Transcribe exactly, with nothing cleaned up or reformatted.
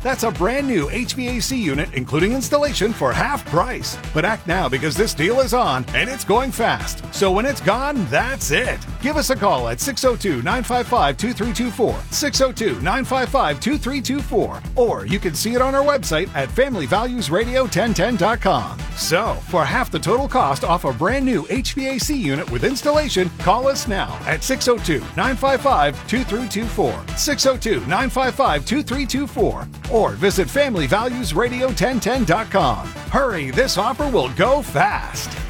That's a brand new H V A C unit, including installation, for half price. But act now because this deal is on and it's going fast. So when it's gone, that's it. Give us a call at six oh two, nine five five, two three two four, six oh two, nine five five, two three two four, or you can see it on our website at family values radio ten ten dot com. So, for half the total cost off a brand new H V A C unit with installation, call us now at six oh two, nine five five, two three two four, six oh two, nine five five, two three two four, or visit family values radio ten ten dot com. Hurry, this offer will go fast.